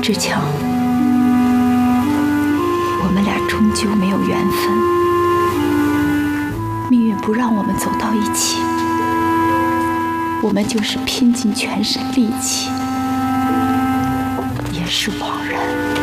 志强，我们俩终究没有缘分，命运不让我们走到一起，我们就是拼尽全身力气，也是枉然。